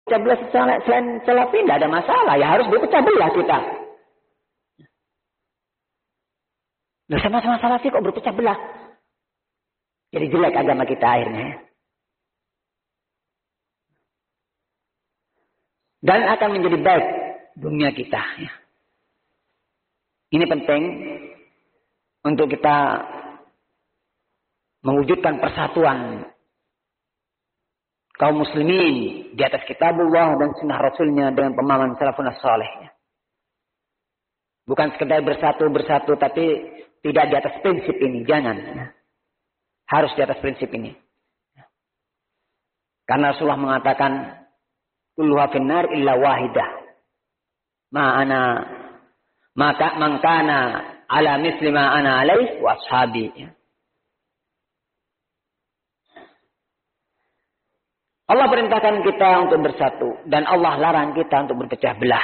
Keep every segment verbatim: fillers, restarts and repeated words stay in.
Pecah belah selain salafi tidak ada masalah. Ya harus berpecah belah kita. Nah, sama-sama salafi kok berpecah belah. Jadi jelek agama kita akhirnya. Dan akan menjadi baik dunia kita. Ini penting untuk kita mewujudkan persatuan kaum muslimin di atas kitabullah dan sunnah rasulnya dengan pemahaman salafun saleh. Bukan sekedar bersatu-bersatu tapi tidak di atas prinsip ini. Jangan. Harus di atas prinsip ini. Karena Rasulullah mengatakan kulluha finnar illa wahidah. Ma'ana maka mangkana ala misli ma ana alaih wa ashabi. Allah perintahkan kita untuk bersatu dan Allah larang kita untuk berpecah belah.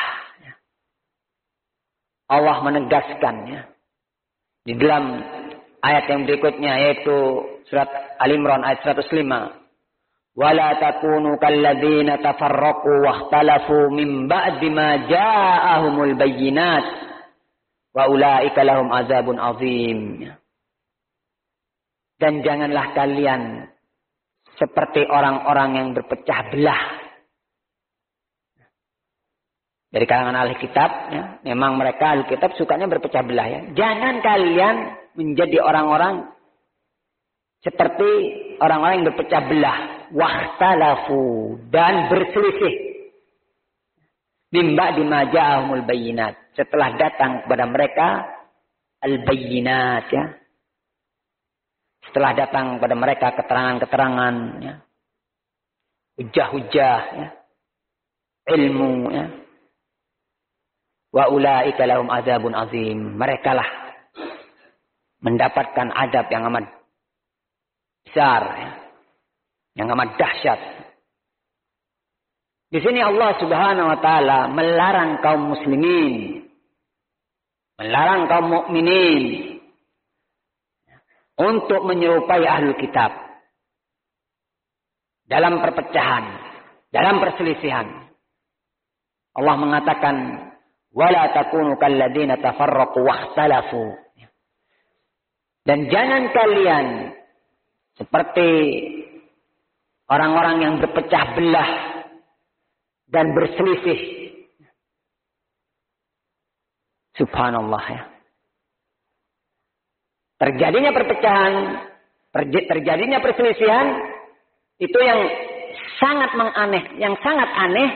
Allah menegaskan ya, di dalam ayat yang berikutnya yaitu surat Al-Imran ayat seratus lima. Wala takunu kalladzina tafarraqu wakhtalafu min ba'di ma ja'ahumul bayyinat wa ulaika lahum azabun azim. Dan janganlah kalian seperti orang-orang yang berpecah belah. Dari kalangan ahli kitab, ya, memang mereka ahli kitab sukanya berpecah belah. Ya. Jangan kalian menjadi orang-orang seperti orang-orang yang berpecah belah. Wahtalafu dan berselisih. Mimba dimaja'ahumul bayyinat. Setelah datang kepada mereka al-bayyinat. Ya. Setelah datang kepada mereka keterangan-keterangan. Ya. Hujah-hujah. Ya. Ilmu. Ya. Wa ulaika lahum azabun azim. Merekalah mendapatkan adab yang amat besar. Ya. Yang amat dahsyat. Di sini Allah Subhanahu wa taala melarang kaum muslimin, melarang kaum mukminin untuk menyerupai ahlul kitab dalam perpecahan, dalam perselisihan. Allah mengatakan wala takunu kalladzina tafarraqu wakhtalafu. Dan jangan kalian seperti orang-orang yang berpecah belah dan berselisih. Subhanallah ya. Terjadinya perpecahan, terjadinya perselisihan, itu yang sangat menganeh, yang sangat aneh,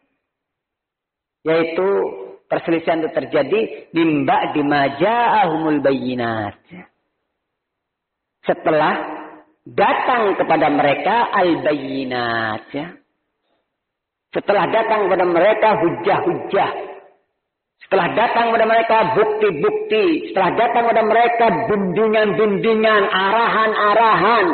yaitu perselisihan itu terjadi mimba dimaja'ahumul bayyinat. Setelah datang kepada mereka al-bayyinat. Ya. Setelah datang kepada mereka hujah-hujah. Setelah datang kepada mereka bukti-bukti. Setelah datang kepada mereka bimbingan-bimbingan, arahan-arahan.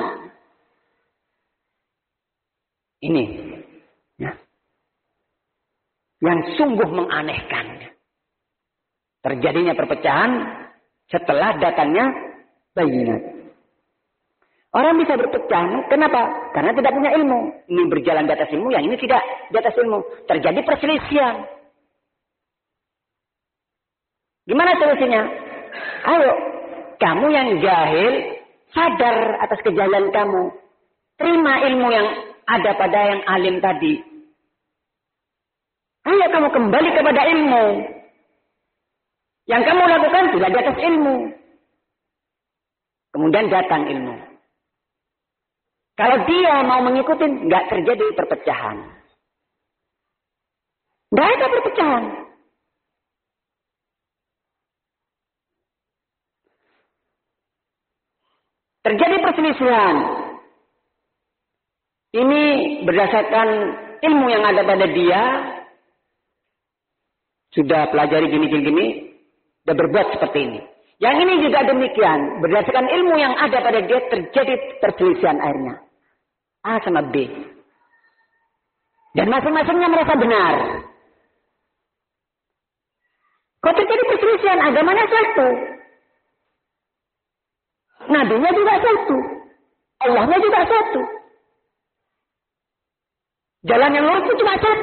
Ini. Ya. Yang sungguh menganehkan. Terjadinya perpecahan setelah datangnya bayyinat. Orang bisa berpecah. Kenapa? Karena tidak punya ilmu. Ini berjalan di atas ilmu, yang ini tidak di atas ilmu. Terjadi perselisihan. Gimana solusinya? Ayo, kamu yang jahil, sadar atas kejahilan kamu. Terima ilmu yang ada pada yang alim tadi. Ayo kamu kembali kepada ilmu. Yang kamu lakukan sudah di atas ilmu. Kemudian datang ilmu. Kalau dia mau mengikuti, nggak terjadi perpecahan. Nggak ada perpecahan. Terjadi perselisihan. Ini berdasarkan ilmu yang ada pada dia. Sudah pelajari gini-gini, sudah berbuat seperti ini. Yang ini juga demikian. Berdasarkan ilmu yang ada pada dia terjadi perselisihan akhirnya. A sama B. Dan masing-masingnya merasa benar. Kok terjadi perselisihan? Agamanya satu. Nabinya juga satu. Allahnya juga satu. Jalan yang lurus itu cuma satu.